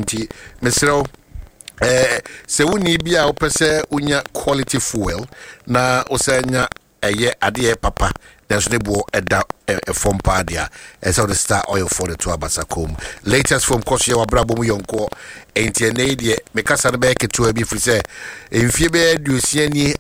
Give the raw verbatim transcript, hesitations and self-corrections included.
nti mesrɛw eh se woni bia opese unya quality fuel na osanya eye ade papa there's no bo eda e form pa dia so the star oil for the to abasakom latest from course ya wabrabo mu yonko enti ene die mekasa na be keto abi firi se emfie be aduosia ni